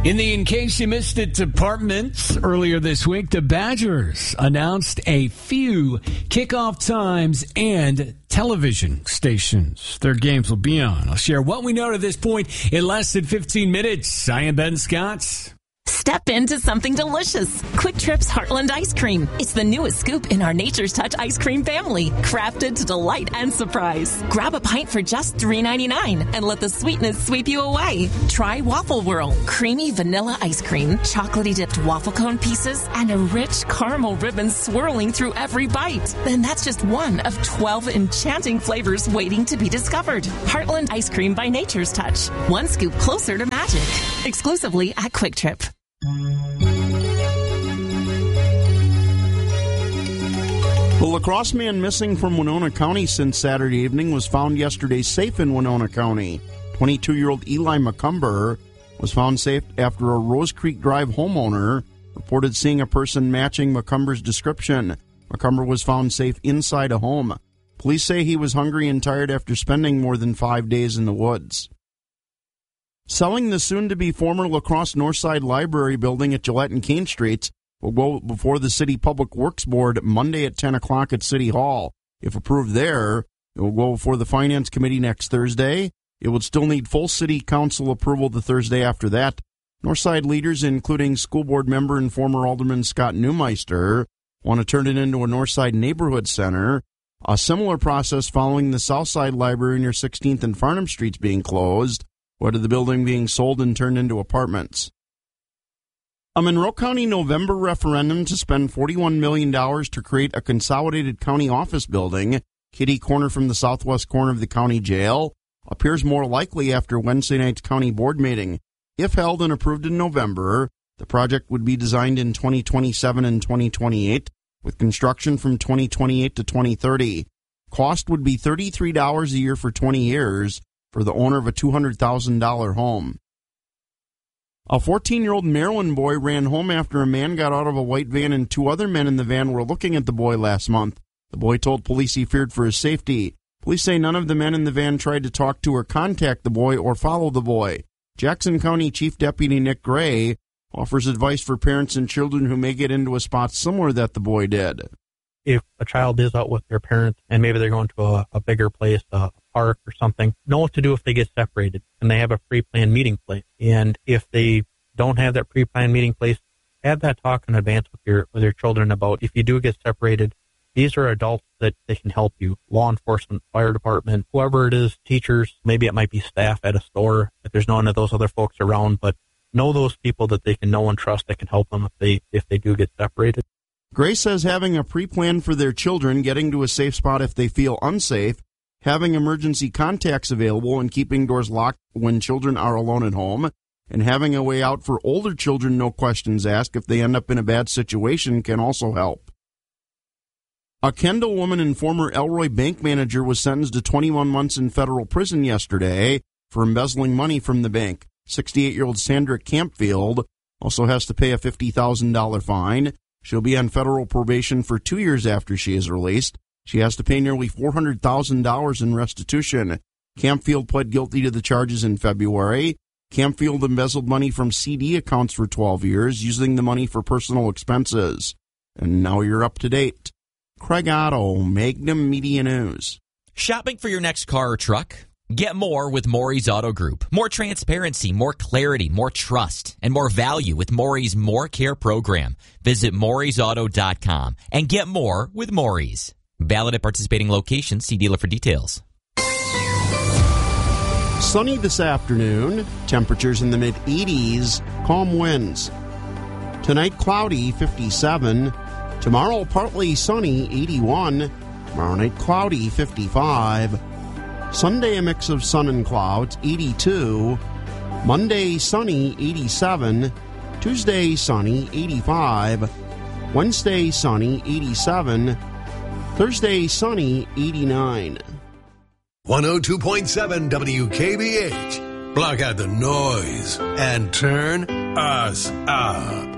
In case you missed it, departments earlier this week, the Badgers announced a few kickoff times and television stations their games will be on. I'll share what we know to this point in less than 15 minutes. I am Ben Scott. Step into something delicious. Quick Trip's Heartland Ice Cream. It's the newest scoop in our Nature's Touch ice cream family, crafted to delight and surprise. Grab a pint for just $3.99 and let the sweetness sweep you away. Try Waffle Whirl, creamy vanilla ice cream, chocolatey dipped waffle cone pieces, and a rich caramel ribbon swirling through every bite. Then that's just one of 12 enchanting flavors waiting to be discovered. Heartland Ice Cream by Nature's Touch. One scoop closer to magic. Exclusively at Quick Trip. The lacrosse man missing from Winona County since Saturday evening was found yesterday safe in Winona County. 22-year-old Eli McCumber was found safe after a Rose Creek Drive homeowner reported seeing a person matching McCumber's description. McCumber was found safe inside a home. Police say he was hungry and tired after spending more than 5 days in the woods. Selling the soon-to-be former La Crosse Northside Library building at Gillette and Kane Streets will go before the City Public Works Board Monday at 10 o'clock at City Hall. If approved there, it will go before the Finance Committee next Thursday. It would still need full City Council approval the Thursday after that. Northside leaders, including school board member and former Alderman Scott Neumeister, want to turn it into a Northside Neighborhood Center. A similar process following the Southside Library near 16th and Farnham Streets being closed, with the building being sold and turned into apartments. A Monroe County November referendum to spend $41 million to create a consolidated county office building, kitty corner from the southwest corner of the county jail, appears more likely after Wednesday night's county board meeting. If held and approved in November, the project would be designed in 2027 and 2028, with construction from 2028 to 2030. Cost would be $33 a year for 20 years for the owner of a $200,000 home. A 14-year-old Maryland boy ran home after a man got out of a white van and two other men in the van were looking at the boy last month. The boy told police he feared for his safety. Police say none of the men in the van tried to talk to or contact the boy or follow the boy. Jackson County Chief Deputy Nick Gray offers advice for parents and children who may get into a spot similar that the boy did. If a child is out with their parents and maybe they're going to a bigger place, a park or something, know what to do if they get separated and they have a pre-planned meeting place. And if they don't have that pre-planned meeting place, have that talk in advance with your children about if you do get separated, these are adults that they can help you. Law enforcement, fire department, whoever it is, teachers, maybe it might be staff at a store if there's none of those other folks around, but know those people that they can know and trust that can help them if they do get separated. Gray says having a pre-plan for their children, getting to a safe spot if they feel unsafe, having emergency contacts available and keeping doors locked when children are alone at home, and having a way out for older children, no questions asked, if they end up in a bad situation can also help. A Kendall woman and former Elroy bank manager was sentenced to 21 months in federal prison yesterday for embezzling money from the bank. 68-year-old Sandra Campfield also has to pay a $50,000 fine. She'll be on federal probation for 2 years after she is released. She has to pay nearly $400,000 in restitution. Campfield pled guilty to the charges in February. Campfield embezzled money from CD accounts for 12 years, using the money for personal expenses. And now you're up to date. Craig Otto, Magnum Media News. Shopping for your next car or truck? Get more with Maury's Auto Group. More transparency, more clarity, more trust, and more value with Maury's More Care program. Visit Maury'sAuto.com and get more with Maury's. Valid at participating locations. See dealer for details. Sunny this afternoon. Temperatures in the mid-80s. Calm winds. Tonight, cloudy, 57. Tomorrow, partly sunny, 81. Tomorrow night, cloudy, 55. Sunday, a mix of sun and clouds, 82. Monday, sunny, 87. Tuesday, sunny, 85. Wednesday, sunny, 87. Thursday, sunny, 89. 102.7 WKBH. Block out the noise and turn us up.